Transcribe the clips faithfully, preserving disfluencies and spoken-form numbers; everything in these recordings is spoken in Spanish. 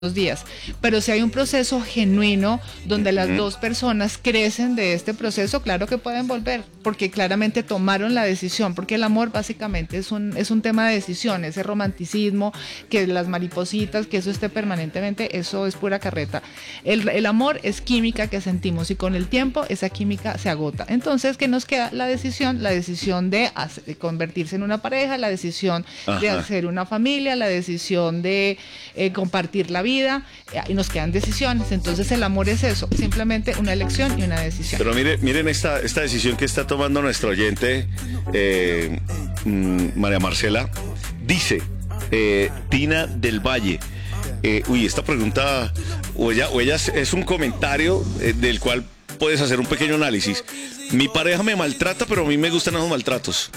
días, pero si hay un proceso genuino donde las Ujú. dos personas crecen de este proceso, claro que pueden volver, porque claramente tomaron la decisión, porque el amor básicamente es un, es un tema de decisión, ese romanticismo, que las maripositas, que eso esté permanentemente, eso es pura carreta. El, el amor es química que sentimos y con el tiempo esa química se agota. Entonces, ¿qué nos queda? La decisión, la decisión de, hacer, de convertirse en una pareja, la decisión Ajá. de hacer una familia, la decisión de eh, compartir la vida. Vida, y nos quedan decisiones. Entonces el amor es eso, simplemente una elección y una decisión. Pero mire, miren esta, esta decisión que está tomando nuestro oyente, eh, mm, María Marcela. Dice eh, Tina del Valle. Eh, uy, esta pregunta, o ella, o ella es un comentario eh, del cual puedes hacer un pequeño análisis. Mi pareja me maltrata, pero a mí me gustan esos maltratos.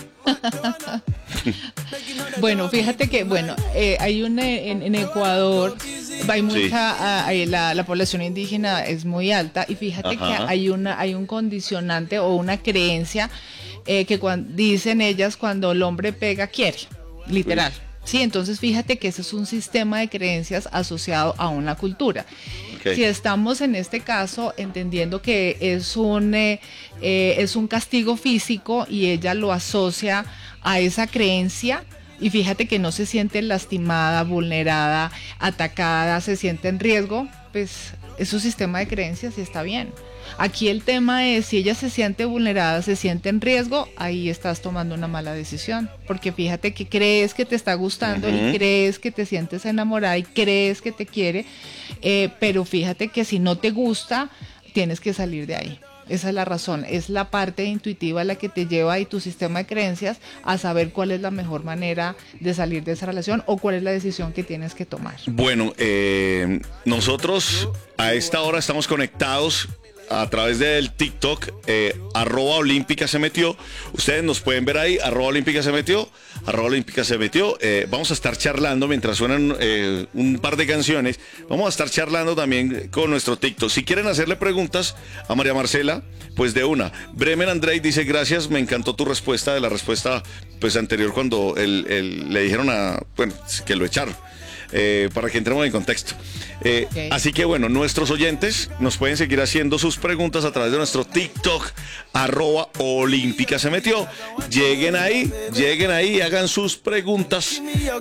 Bueno, fíjate que, bueno, eh, hay una en, en Ecuador, hay mucha, sí. uh, la, la población indígena es muy alta y fíjate Ajá. que hay una, hay un condicionante o una creencia eh, que cuando, dicen ellas cuando el hombre pega quiere, literal. Uy. Sí, entonces fíjate que ese es un sistema de creencias asociado a una cultura. Okay. Si estamos en este caso entendiendo que es un eh, eh, es un castigo físico y ella lo asocia a esa creencia, y fíjate que no se siente lastimada, vulnerada, atacada, se siente en riesgo, pues es su sistema de creencias y está bien. Aquí el tema es, si ella se siente vulnerada, se siente en riesgo, ahí estás tomando una mala decisión, porque fíjate que crees que te está gustando uh-huh. y crees que te sientes enamorada y crees que te quiere, eh, pero fíjate que si no te gusta, tienes que salir de ahí. Esa es la razón, es la parte intuitiva la que te lleva y tu sistema de creencias a saber cuál es la mejor manera de salir de esa relación o cuál es la decisión que tienes que tomar. Bueno, eh, nosotros a esta hora estamos conectados a través del TikTok, eh, arroba olímpica se metió. Ustedes nos pueden ver ahí, arroba olímpica se metió, arroba olímpica se metió. Eh, vamos a estar charlando mientras suenan eh, un par de canciones. Vamos a estar charlando también con nuestro TikTok. Si quieren hacerle preguntas a María Marcela, pues de una. Bremen Andrei dice, gracias, me encantó tu respuesta de la respuesta pues anterior cuando él, él, le dijeron a, bueno, que lo echaron. Eh, para que entremos en contexto. Eh, okay. Así que bueno, nuestros oyentes nos pueden seguir haciendo sus preguntas a través de nuestro TikTok, arroba olímpica se metió. Lleguen ahí, lleguen ahí y hagan sus preguntas.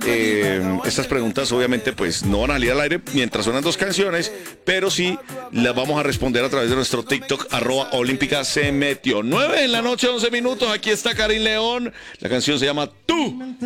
Eh, estas preguntas obviamente pues no van a salir al aire mientras suenan dos canciones, pero sí las vamos a responder a través de nuestro TikTok, arroba olímpica se metió. nueve en la noche, once minutos, aquí está Karim León. La canción se llama Tú.